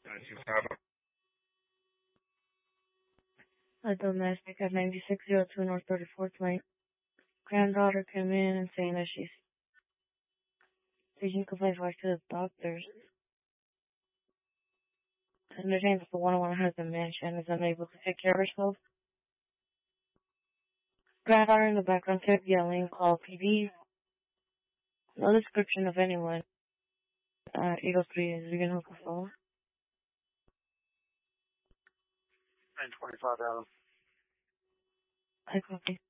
A domestic at 9602 North 34th Lane. Granddaughter came in and saying that she's taking complaints back to the doctors. Understands that the one-on-one has dementia and is unable to take care of herself. Granddaughter in the background kept yelling, call PD. No description of anyone. 803 is you can hold the phone. 925 Adam. I copy.